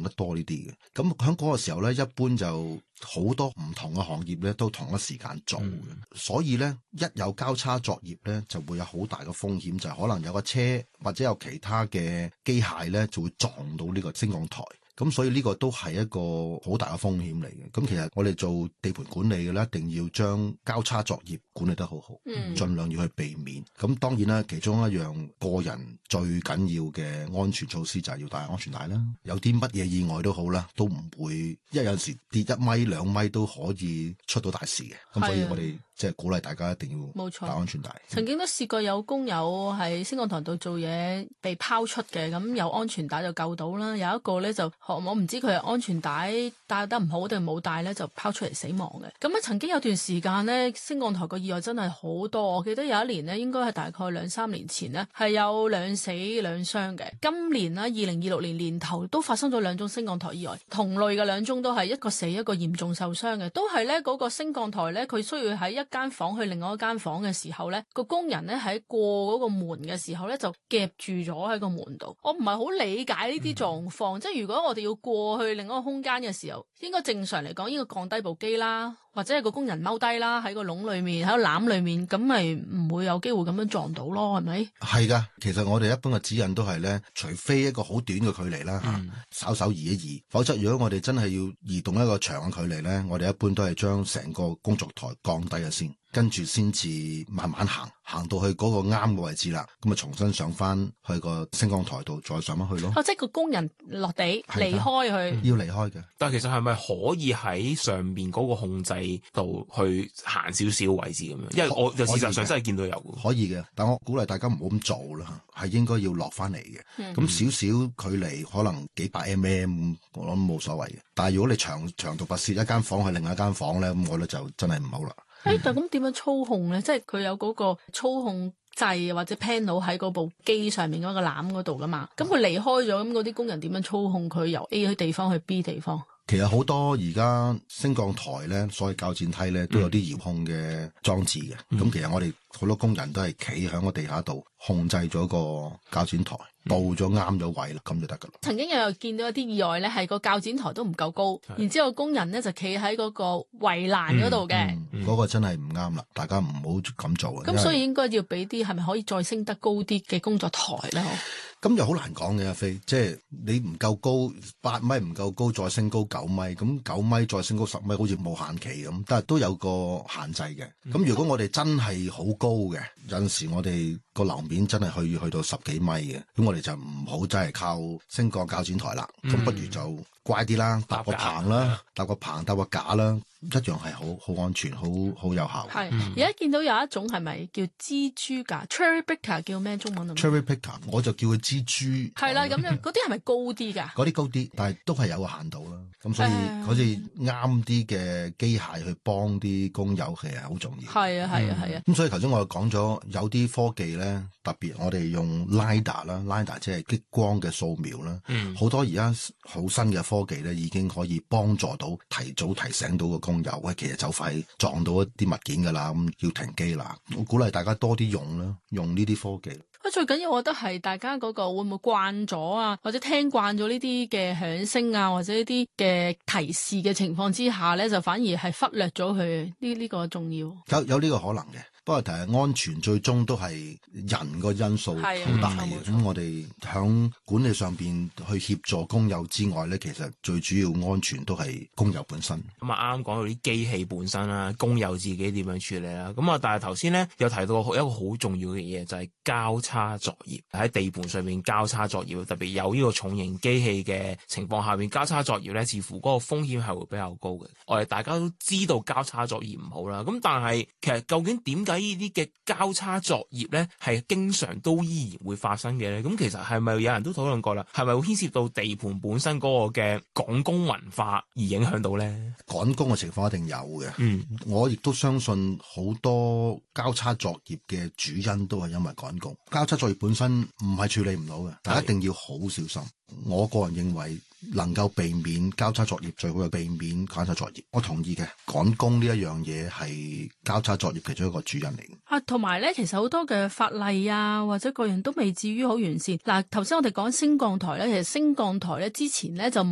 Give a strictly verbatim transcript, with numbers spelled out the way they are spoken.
得多呢啲嘅。咁喺嗰個時候咧，一般就好多唔同嘅行業咧都同一時間做嘅，嗯、所以咧一有交叉作業咧就會有好大嘅風險，就係、是、可能有個車或者有其他嘅機械咧就會撞到呢個升降台。咁所以呢個都係一個好大嘅風險嚟嘅。咁其實我哋做地盤管理嘅咧，一定要將交叉作業管理得好好，嗯、盡量要去避免。咁當然啦，其中一樣個人最緊要嘅安全措施就係要戴安全帶啦。有啲乜嘢意外都好啦，都唔會，因為有陣時跌一米兩米都可以出到大事嘅。咁所以我哋即係鼓勵大家一定要戴安全帶。 曾經都試過有工友喺升降台度做嘢被拋出嘅，咁有安全帶就救到啦。有一個咧就我唔知佢係安全帶帶得唔好定冇帶咧，就拋出嚟死亡嘅。咁咧曾經有段時間咧，升降台個意外真係好多。我記得有一年咧，應該係大概兩三年前咧，係有兩死兩傷嘅。今年啦，二零二六年年頭都發生咗兩宗升降台意外，同類嘅兩宗都係一個死一個嚴重受傷嘅，都係咧嗰個升降台咧，佢需要喺一間房去另外一間房嘅時候咧，個工人咧喺過嗰個門嘅時候咧就夾住咗喺個門度。我唔係好理解呢啲狀況，嗯、即係如果我哋要過過去另一個空間嘅時候，應該正常嚟講應該降低部機啦，或者係個工人踎低啦，喺個籠裏面，喺個籃裏面，咁咪唔會有機會咁樣撞到咯，係咪？係噶，其實我哋一般嘅指引都係咧，除非一個好短嘅距離啦，吓、嗯，稍稍移一移，否則如果我哋真係要移動一個長嘅距離咧，我哋一般都係將成個工作台降低咗先。跟住先至慢慢行，行到去嗰個啱嘅位置啦，咁啊重新上翻去個升降台度，再上翻去咯。 哦，即係個工人落地離開佢， 要離開嘅。 但係其實係咪可以喺上邊嗰個控制度去行少少位置咁樣？因為我就事實上真係見到有。 可以嘅，但我鼓勵大家唔好咁做啦，係應該要落翻嚟嘅。咁少少距離，可能幾百 mm， 我諗冇所謂嘅。但係如果你長長途跋涉一間房去另一間房咧，咁我咧就真係唔好啦。 誒、嗯，但咁點樣操控咧？即係佢有嗰個操控掣或者 panel 喺嗰部機上面嗰個籃嗰度噶嘛？咁佢離開咗，咁嗰啲工人點樣操控佢由 A 去地方去 B 地方？ 其實好多而家升降台咧，所謂較剪梯咧，都有啲遙控嘅裝置嘅。咁、嗯、其實我哋好多工人都係企喺個地下度控制咗個較剪台。到咗啱咗位啦，咁就得噶啦。 曾經又見到一啲意外咧，係個較剪台都唔夠高，的然之後工人咧就企喺嗰個圍欄嗰度嘅。嗰、 嗯嗯嗰個真係唔啱啦，大家唔好咁做啊。 咁所以應該要俾啲係咪可以再升得高啲嘅工作台咧？ 咁又好難講嘅，阿飛，即係你唔夠高，八米唔夠高，再升高九米，咁九米再升高十米，好似冇限期咁，但係都有個限制嘅。咁、嗯、如果我哋真係好高嘅，有陣時我哋個樓面真係去去到十幾米嘅，咁我哋就唔好真係靠升降較剪台啦，咁、嗯、不如就乖啲啦，搭個棚啦，搭個棚搭個架啦，一樣係好好安全，好好有效。 係而家見到有一種係咪叫蜘蛛架 Cherry Picker 叫咩中文啊 Cherry Picker 我就叫佢蜘蛛。 係啦，咁樣嗰啲係咪高啲㗎？ 嗰啲高啲，但係都係有個限度啦。咁所以好似啱啲嘅機械去幫啲工友其實好重要。 係啊係啊係啊。咁、 嗯、所以頭先我講咗有啲科技咧，特別我哋用 LiDAR 啦 ，LiDAR 即係激光嘅掃描啦。嗯。好多而家好新嘅科技咧，已經可以幫助到提早提醒到個工友，喂，其實就快撞到一啲物件㗎啦，咁要停機啦。我鼓勵大家多啲用啦，用呢啲科技。 最緊要我覺得係大家嗰個會唔會慣咗啊，或者聽慣咗呢啲嘅響聲啊，或者呢啲嘅提示嘅情況之下咧，就反而係忽略咗佢呢呢個重要。 有有呢個可能嘅。不過，但係安全最終都係人個因素好大嘅。咁我哋響管理上邊去協助工友之外咧，其實最主要安全都係工友本身。 咁啊，啱啱講到啲機器本身啦，工友自己點樣處理啦。咁啊，但係頭先咧又提到一個好重要嘅嘢，就係交叉作業。喺地盤上面交叉作業，特別有呢個重型機器嘅情況下面，交叉作業咧，似乎嗰個風險係會比較高嘅。我哋大家都知道交叉作業唔好啦。咁但係其實究竟點解呢啲嘅交叉作業咧係經常都依然會發生嘅咧？咁其實係咪有人都討論過啦？係咪會牽涉到地盤本身嗰個嘅趕工文化而影響到咧？ 趕工嘅情況一定有嘅。 嗯，我亦都相信好多交叉作業嘅主因都係因為趕工。交叉作業本身唔係處理唔到嘅，但係一定要好小心。我個人認為能夠避免交叉作業，最好係避免交叉作業。我同意嘅，趕工呢一樣嘢係交叉作業其中一個主因嚟嘅。 啊，同埋咧，其實好多嘅法例啊，或者個人都未至於好完善。嗱，頭先我哋講升降台咧，其實升降台咧之前咧就